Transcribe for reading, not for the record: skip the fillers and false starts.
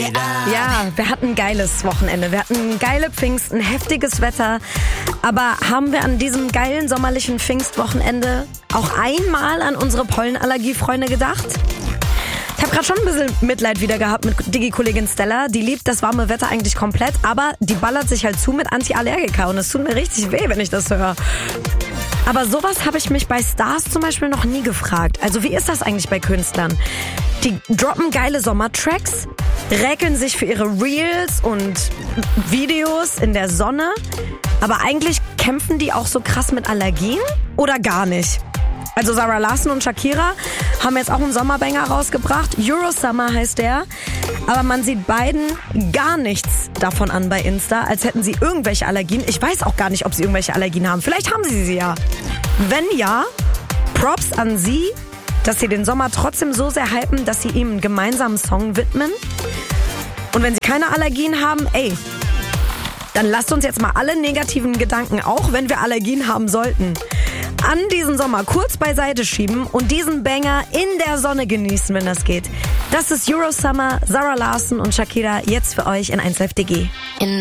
Ja, wir hatten ein geiles Wochenende. Wir hatten geile Pfingsten, heftiges Wetter. Aber haben wir an diesem geilen sommerlichen Pfingstwochenende auch einmal an unsere Pollenallergie-Freunde gedacht? Ich habe gerade schon ein bisschen Mitleid wieder gehabt mit Digi-Kollegin Stella. Die liebt das warme Wetter eigentlich komplett, aber die ballert sich halt zu mit Antiallergika und es tut mir richtig weh, wenn ich das höre. Aber sowas habe ich mich bei Stars zum Beispiel noch nie gefragt. Also wie ist das eigentlich bei Künstlern? Die droppen geile Sommertracks, räkeln sich für ihre Reels und Videos in der Sonne, aber eigentlich kämpfen die auch so krass mit Allergien oder gar nicht? Also Zara Larsson und Shakira haben jetzt auch einen Sommerbanger rausgebracht. Eurosummer heißt der. Aber man sieht beiden gar nichts davon an bei Insta, als hätten sie irgendwelche Allergien. Ich weiß auch gar nicht, ob sie irgendwelche Allergien haben. Vielleicht haben sie ja. Wenn ja, Props an sie, dass sie den Sommer trotzdem so sehr hypen, dass sie ihm einen gemeinsamen Song widmen. Und wenn sie keine Allergien haben, dann lasst uns jetzt mal alle negativen Gedanken, auch wenn wir Allergien haben sollten, an diesen Sommer kurz beiseite schieben und diesen Banger in der Sonne genießen, wenn das geht. Das ist Eurosummer, Zara Larsson und Shakira jetzt für euch in 1Live DG.